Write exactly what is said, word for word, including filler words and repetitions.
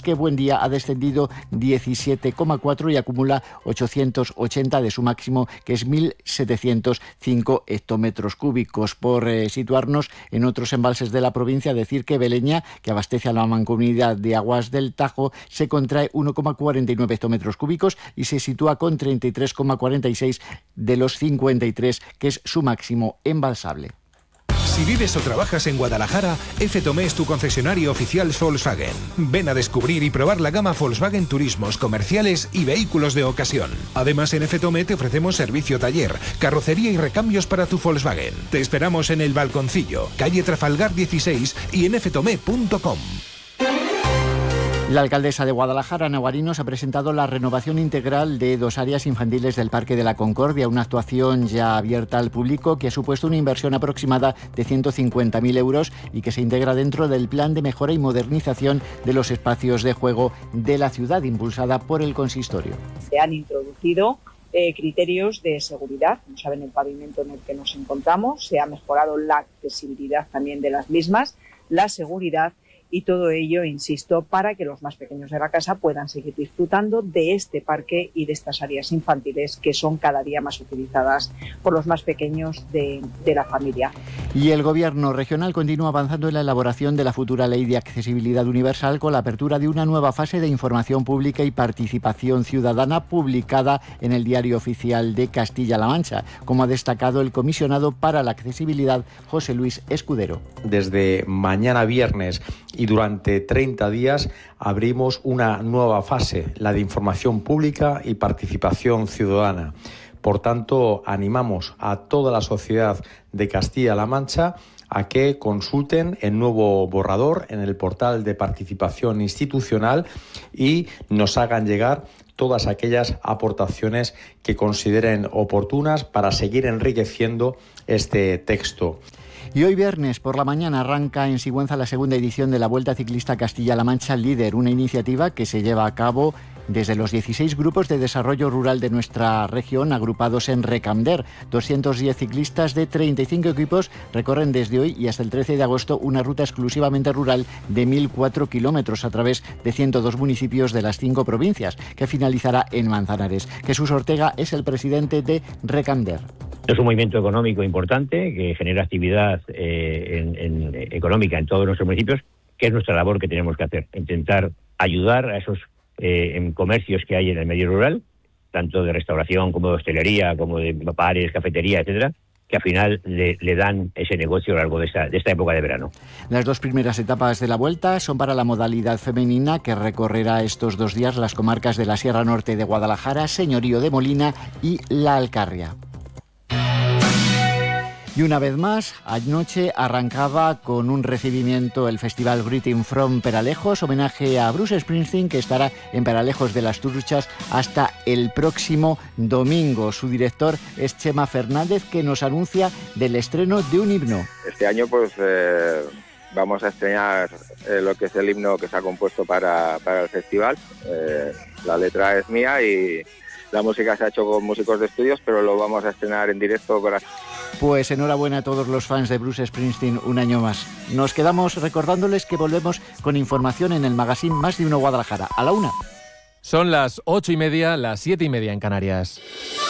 que Buendía ha descendido diecisiete coma cuatro y acumula ochocientos ochenta de su máximo, que es mil setecientos cinco hectómetros cúbicos. Por eh, situarnos en otros embalses de la provincia, decir que Beleña, que abastece a la Mancomunidad de Aguas del Tajo, se contrae uno coma cuarenta y nueve hectómetros cúbicos y se sitúa con treinta y tres coma cuarenta y seis de los cincuenta y tres, que es su máximo embalsable. Si vives o trabajas en Guadalajara, F. Tomé es tu concesionario oficial Volkswagen. Ven a descubrir y probar la gama Volkswagen Turismos, comerciales y vehículos de ocasión. Además, en F. Tomé te ofrecemos servicio taller, carrocería y recambios para tu Volkswagen. Te esperamos en El Balconcillo, calle Trafalgar dieciséis y en f tomé punto com. La alcaldesa de Guadalajara, Ana Guarinos, ha presentado la renovación integral de dos áreas infantiles del Parque de la Concordia, una actuación ya abierta al público que ha supuesto una inversión aproximada de ciento cincuenta mil euros y que se integra dentro del plan de mejora y modernización de los espacios de juego de la ciudad, impulsada por el consistorio. Se han introducido eh, criterios de seguridad, como saben, el pavimento en el que nos encontramos, se ha mejorado la accesibilidad también de las mismas, la seguridad, y todo ello, insisto, para que los más pequeños de la casa puedan seguir disfrutando de este parque y de estas áreas infantiles que son cada día más utilizadas por los más pequeños de, de la familia. Y el Gobierno regional continúa avanzando en la elaboración de la futura Ley de Accesibilidad Universal, con la apertura de una nueva fase de información pública y participación ciudadana publicada en el Diario Oficial de Castilla-La Mancha, como ha destacado el comisionado para la accesibilidad, José Luis Escudero. Desde mañana viernes y durante treinta días abrimos una nueva fase, la de información pública y participación ciudadana. Por tanto, animamos a toda la sociedad de Castilla-La Mancha a que consulten el nuevo borrador en el portal de participación institucional y nos hagan llegar todas aquellas aportaciones que consideren oportunas para seguir enriqueciendo este texto. Y hoy viernes por la mañana arranca en Sigüenza la segunda edición de la Vuelta Ciclista Castilla-La Mancha Líder, una iniciativa que se lleva a cabo desde los dieciséis grupos de desarrollo rural de nuestra región, agrupados en Recamder. doscientos diez ciclistas de treinta y cinco equipos recorren desde hoy y hasta el trece de agosto una ruta exclusivamente rural de mil cuatro kilómetros a través de ciento dos municipios de las cinco provincias, que finalizará en Manzanares. Jesús Ortega es el presidente de Recamder. Es un movimiento económico importante que genera actividad eh, en, en, económica en todos nuestros municipios, que es nuestra labor que tenemos que hacer, intentar ayudar a esos eh, en comercios que hay en el medio rural, tanto de restauración como de hostelería, como de bares, cafetería, etcétera, que al final le, le dan ese negocio a lo largo de esta, de esta época de verano. Las dos primeras etapas de la Vuelta son para la modalidad femenina, que recorrerá estos dos días las comarcas de la Sierra Norte de Guadalajara, Señorío de Molina y La Alcarria. Y una vez más, anoche arrancaba con un recibimiento el Festival Greeting from Peralejos, homenaje a Bruce Springsteen, que estará en Peralejos de las Truchas hasta el próximo domingo. Su director es Chema Fernández, que nos anuncia del estreno de un himno. Este año pues eh, vamos a estrenar eh, lo que es el himno que se ha compuesto para, para el festival. Eh, la letra es mía y la música se ha hecho con músicos de estudios, pero lo vamos a estrenar en directo. Pues enhorabuena a todos los fans de Bruce Springsteen un año más. Nos quedamos recordándoles que volvemos con información en el magazine Más de Uno Guadalajara, a la una. Son las ocho y media, las siete y media en Canarias.